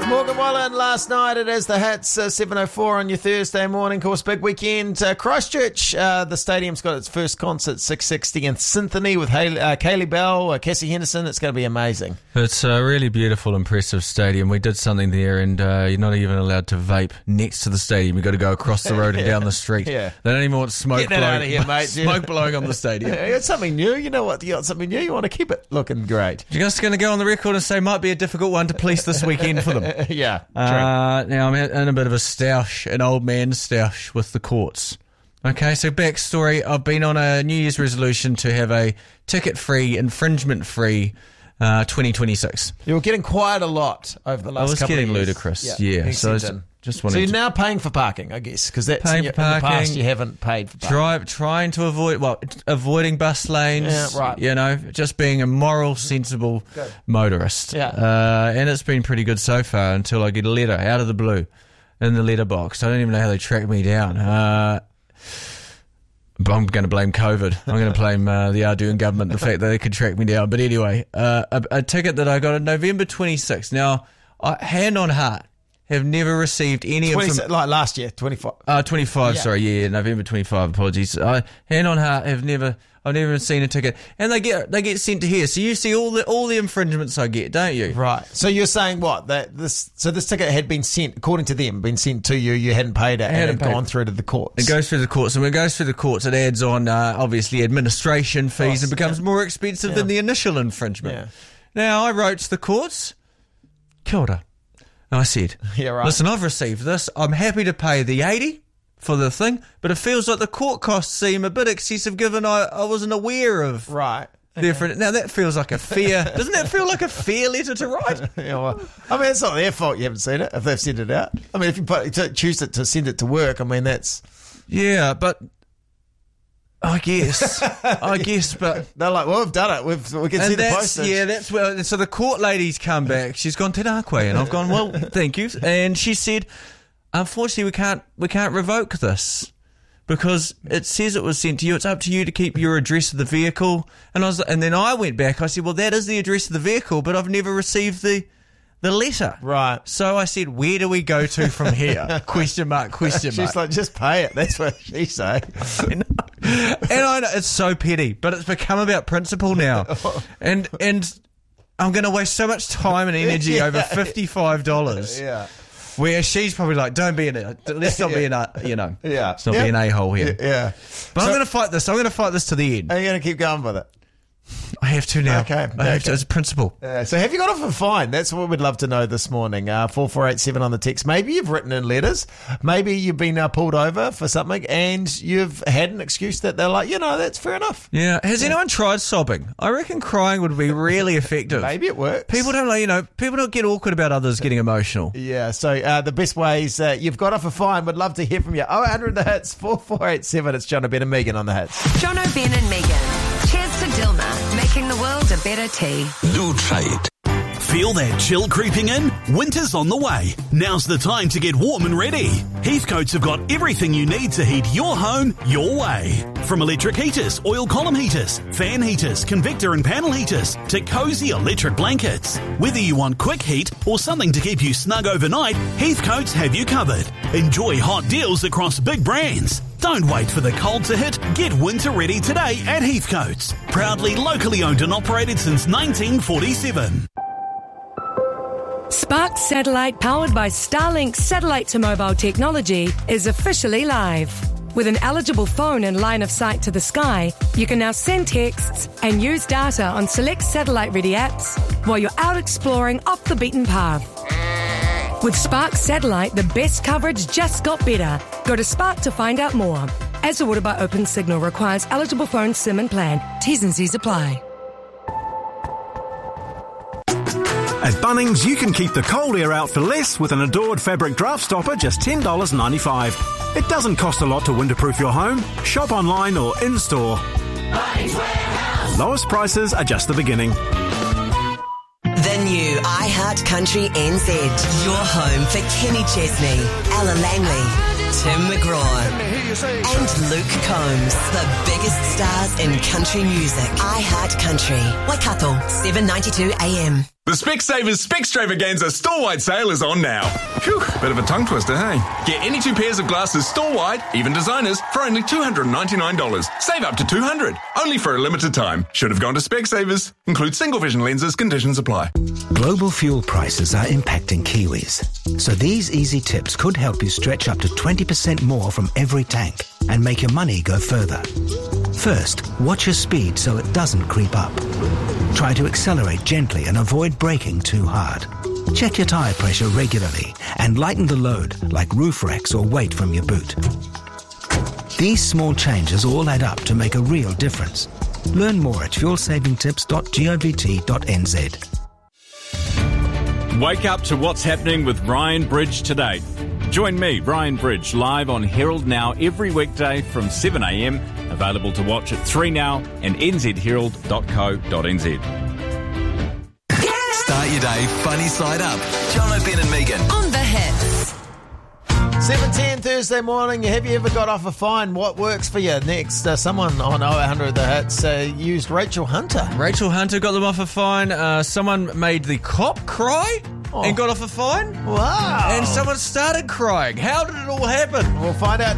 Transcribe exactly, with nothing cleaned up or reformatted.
Morgan Wallen last night. It is the Hits, uh, seven oh four on your Thursday morning. Of course, big weekend. Uh, Christchurch, uh, the stadium's got its first concert, six sixtieth Symphony with Haley, uh, Kaylee Bell, uh, Cassie Henderson. It's going to be amazing. It's a really beautiful, impressive stadium. We did something there, and uh, you're not even allowed to vape next to the stadium. You've got to go across the road and yeah. down the street. Yeah. They don't even want smoke Get that blowing, out of here, mate. smoke blowing on the stadium. Yeah, it's something new. You know what? You got something new. You want to keep it looking great. You're just going to go on the record and say might be a difficult one to police this weekend for them. yeah. Uh, now I'm in a bit of a stoush, an old man stoush with the courts. Okay, so backstory, I've been on a New Year's resolution to have a ticket-free, infringement-free uh, twenty twenty-six. You were getting quite a lot over the last couple of years. I was getting ludicrous, yeah. yeah. So I was just wanted so you're to now paying for parking, I guess, because that's paying in, for in parking, the past you haven't paid for parking. Try, trying to avoid, well, avoiding bus lanes, yeah, right. you know, just being a moral, sensible good. motorist. Yeah. Uh, and it's been pretty good so far until I get a letter out of the blue in the letterbox. I don't even know how they track me down. Uh, but I'm going to blame COVID. I'm going to blame uh, the Ardern government, the fact that they could track me down. But anyway, uh, a, a ticket that I got on November twenty-sixth. Now, I, hand on heart, have never received any twenty, inform- like last year, twenty-five. Uh, twenty-five, yeah. sorry, yeah, November twenty-five, apologies. I, hand on heart, have never, I've never seen a ticket. And they get they get sent to here. So you see all the all the infringements I get, don't you? Right. So you're saying what? That this so this ticket had been sent, according to them, been sent to you, you hadn't paid it, and it had gone through to the courts. It goes through the courts, and when it goes through the courts, it adds on, uh, obviously, administration fees Cost, and becomes yeah. more expensive yeah. than the initial infringement. Yeah. Now, I wrote to the courts, kia ora. And I said, yeah, right. listen, I've received this. I'm happy to pay the eighty for the thing, but it feels like the court costs seem a bit excessive given I, I wasn't aware of. Right. Okay. Now, that feels like a fair... doesn't that feel like a fair letter to write? yeah, well, I mean, it's not their fault you haven't seen it, if they've sent it out. I mean, if you put, to choose it to send it to work, I mean, that's... Yeah, but... I guess. I guess, but... They're like, well, we've done it. We've, we can and see the that's, postage. Yeah, that's where... So the court lady's come back. She's gone, Tenakwe, and I've gone, well, thank you. And she said, unfortunately, we can't we can't revoke this because it says it was sent to you. It's up to you to keep your address of the vehicle. And I was, and then I went back. I said, well, that is the address of the vehicle, but I've never received the... the letter. Right. So I said, where do we go to from here? question mark, question mark. She's like, just pay it. That's what she say. And I know, it's so petty, but it's become about principle now. And and I'm going to waste so much time and energy yeah. over fifty-five dollars. Yeah. Where she's probably like, don't be an, let's not be an, you know, yeah. let's not yeah. be an a-hole here. Yeah. But so, I'm going to fight this. I'm going to fight this to the end. Are you going to keep going with it? I have to now. Okay. I have okay. to. It's a principle. Uh, so have you got off a fine? That's what we'd love to know this morning. Uh, four four eight seven on the text. Maybe you've written in letters. Maybe you've been uh, pulled over for something and you've had an excuse that they're like, you know, that's fair enough. Yeah. Has yeah. anyone tried sobbing? I reckon crying would be really effective. Maybe it works. People don't like, you know, people don't get awkward about others getting emotional. Yeah. So uh, the best ways uh, you've got off a fine. Would love to hear from you. oh eight hundred the hits, four four eight seven. It's John O'Ben and Megan on the hits. John O'Ben and Megan. Cheers to Dilma, making the world a better tea. Lutrait. Feel that chill creeping in? Winter's on the way. Now's the time to get warm and ready. Heathcoats have got everything you need to heat your home your way. From electric heaters, oil column heaters, fan heaters, convector and panel heaters, to cozy electric blankets. Whether you want quick heat or something to keep you snug overnight, Heathcoats have you covered. Enjoy hot deals across big brands. Don't wait for the cold to hit. Get winter ready today at Heathcoats. Proudly locally owned and operated since nineteen forty-seven. Spark Satellite, powered by Starlink satellite to mobile technology, is officially live. With an eligible phone and line of sight to the sky, you can now send texts and use data on select satellite-ready apps while you're out exploring off the beaten path. With Spark Satellite, the best coverage just got better. Go to Spark to find out more. As ordered by Open Signal, requires eligible phone SIM and plan. T's and C's apply. At Bunnings, you can keep the cold air out for less with an Adored fabric draft stopper, just ten dollars ninety-five. It doesn't cost a lot to winterproof your home. Shop online or in-store. Bunnings Warehouse. Lowest prices are just the beginning. The new iHeartCountry N Z. Your home for Kenny Chesney, Ella Langley, Tim McGraw, and Luke Combs. The biggest stars in country music. iHeartCountry. Waikato, seven ninety-two A M. The Specsavers Specstravaganza store-wide sale is on now. Phew, bit of a tongue twister, hey? Get any two pairs of glasses store-wide, even designers, for only two hundred ninety-nine dollars. Save up to two hundred dollars. Only for a limited time. Should have gone to Specsavers. Include single vision lenses. Conditions apply. Global fuel prices are impacting Kiwis. So these easy tips could help you stretch up to twenty percent more from every tank and make your money go further. First, watch your speed so it doesn't creep up. Try to accelerate gently and avoid braking too hard. Check your tyre pressure regularly and lighten the load like roof racks or weight from your boot. These small changes all add up to make a real difference. Learn more at fuel saving tips dot govt dot n z. Wake up to what's happening with Ryan Bridge today. Join me, Ryan Bridge, live on Herald Now every weekday from seven a m. Available to watch at three now and n z herald dot co dot n z. Start your day funny side up. John O'Ben and Megan. On the hits. seven ten Thursday morning. Have you ever got off a fine? What works for you? Next, uh, someone on oh eight hundred The Hits uh, used Rachel Hunter. Rachel Hunter got them off a fine. Uh, someone made the cop cry Oh. and got off a fine. Wow. And someone started crying. How did it all happen? We'll find out